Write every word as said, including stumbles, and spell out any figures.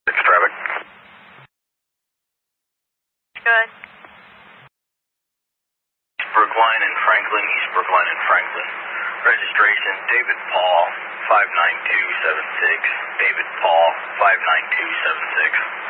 Traffic. Good. East Brookline and Franklin, East Brookline and Franklin. Registration, David Paul, five nine two seven six. David Paul, five nine two seven six.